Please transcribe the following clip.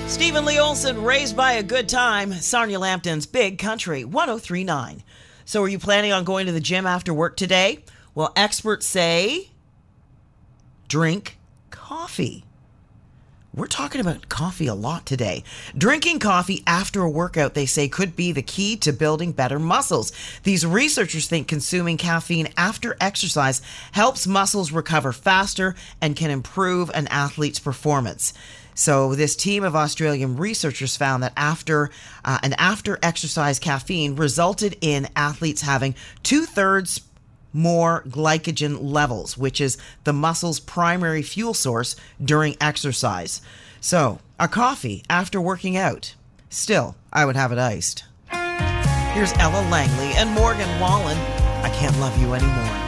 Stephen Lee Olson, Raised by a Good Time, Sarnia Lambton's Big Country 103.9. So are you planning on going to the gym after work today? Well, experts say drink coffee. We're talking about coffee a lot today. Drinking coffee after a workout, they say, could be the key to building better muscles. These researchers think consuming caffeine after exercise helps muscles recover faster and can improve an athlete's performance. So this team of Australian researchers found that after exercise caffeine resulted in athletes having 2/3 more glycogen levels, which is the muscle's primary fuel source during exercise. So, a coffee after working out. Still, I would have it iced. Here's Ella Langley and Morgan Wallen. I Can't Love You Anymore.